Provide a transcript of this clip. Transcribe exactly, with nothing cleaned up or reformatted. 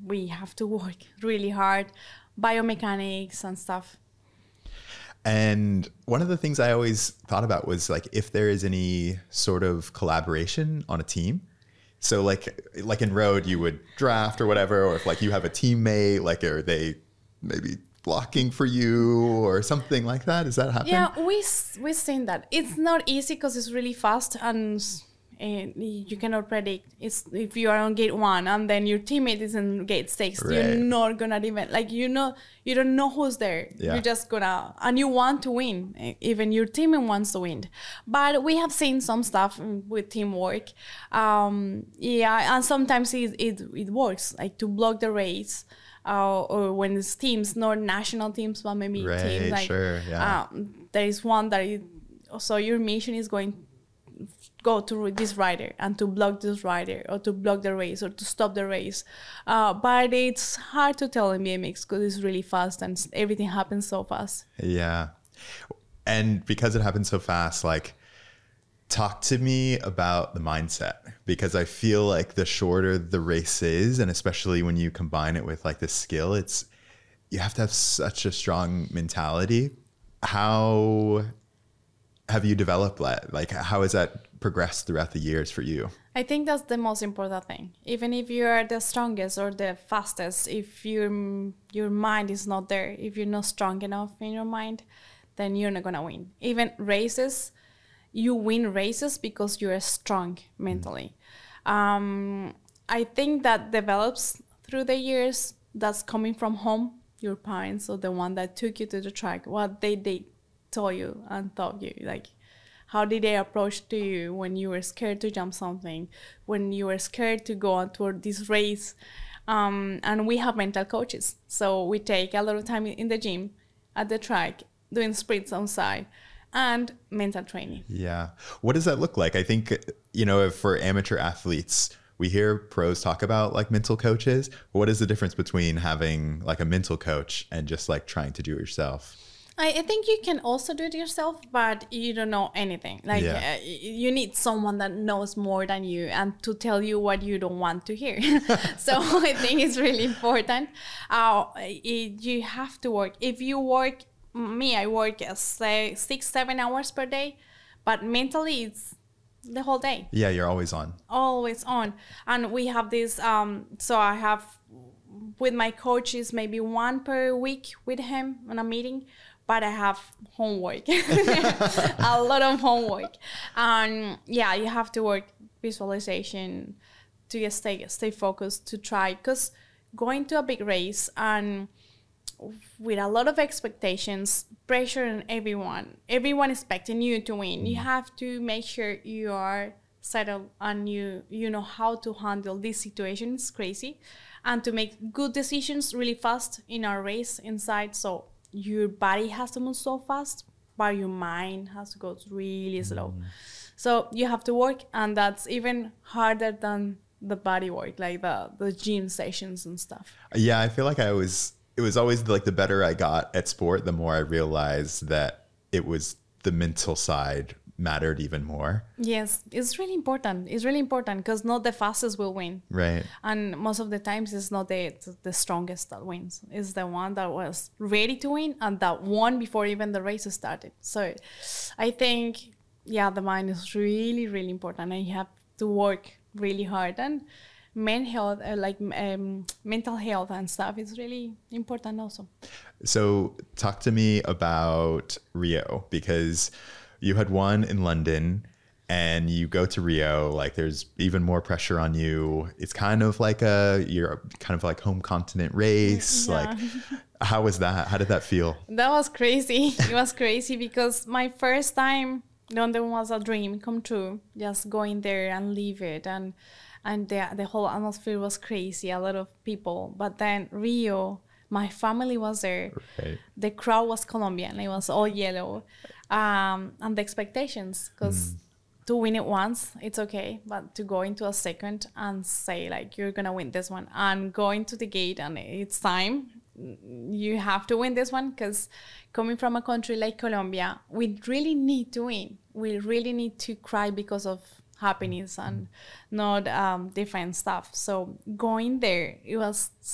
we have to work really hard, biomechanics and stuff. And one of the things I always thought about was like if there is any sort of collaboration on a team. So like like in road you would draft or whatever, or if like you have a teammate, like are they maybe blocking for you or something like that? Does that happen? Yeah, we we've seen that. It's not easy because it's really fast and uh, you cannot predict. It's if you are on gate one and then your teammate is in gate six, Right. you're not gonna even like you know you don't know who's there. Yeah. You're just gonna and you want to win. Even your teammate wants to win. But we have seen some stuff with teamwork. Um, yeah, and sometimes it it, it works like to block the race. Uh, or when it's teams, not national teams, but maybe Right, teams like sure, yeah. um, there is one that is, so your mission is going to go to this rider and to block this rider or to block the race or to stop the race. Uh, but it's hard to tell in B M X because it's really fast and everything happens so fast. Yeah. And because it happens so fast, like talk to me about the mindset, because I feel like the shorter the race is, and especially when you combine it with like the skill, it's, you have to have such a strong mentality. How have you developed that? Like, how has that progressed throughout the years for you? I think that's the most important thing. Even if you are the strongest or the fastest, if your your mind is not there, if you're not strong enough in your mind, then you're not gonna win. Even races, you win races because you're strong mentally. Mm. Um, I think that develops through the years. That's coming from home, your parents or the one that took you to the track. What they they told you and taught you, like. How did they approach to you when you were scared to jump something, when you were scared to go on toward this race? Um, and we have mental coaches. So we take a lot of time in the gym, at the track, doing sprints on site, and mental training. Yeah. What does that look like? I think, you know, for amateur athletes, we hear pros talk about like mental coaches. What is the difference between having like a mental coach and just like trying to do it yourself? I think you can also do it yourself, but you don't know anything. Like Yeah. uh, you need someone that knows more than you and to tell you what you don't want to hear. So I think it's really important. Uh, it, you have to work. If you work, me, I work uh, say six, seven hours per day, but mentally it's the whole day. Yeah, you're always on. Always on. And we have this, um, so I have with my coaches maybe one per week with him on a meeting. But I have homework, a lot of homework. And yeah, you have to work visualization to stay stay focused, to try. Because going to a big race and with a lot of expectations, pressure on everyone, everyone expecting you to win, you have to make sure you are settled and you, you know how to handle these situations, crazy, and to make good decisions really fast in our race inside. So your body has to move so fast, but your mind has to go really slow. Mm. So you have to work, and that's even harder than the body work, like the, the gym sessions and stuff. Yeah, I feel like I was, it was always like the better I got at sport, the more I realized that it was the mental side mattered even more. Yes, it's really important. It's really important because not the fastest will win. Right. And most of the times it's not the the strongest that wins. It's the one that was ready to win and that won before even the race started. So I think, yeah, the mind is really, really important and you have to work really hard. And mental health, uh, like um, mental health and stuff is really important also. So talk to me about Rio, because you had won in London and you go to Rio, like there's even more pressure on you. It's kind of like a, you're kind of like home continent race. Yeah. Like, how was that? How did that feel? That was crazy. It was crazy because my first time, London was a dream come true. Just going there and leave it. And and the, the whole atmosphere was crazy, a lot of people. But then Rio, my family was there. Right. The crowd was Colombian. It was all yellow. Um, and the expectations, because mm. to win it once, it's okay. But to go into a second and say, like, you're going to win this one. And going to the gate and it's time. You have to win this one, because coming from a country like Colombia, we really need to win. We really need to cry because of happiness and not um, different stuff. So going there, it was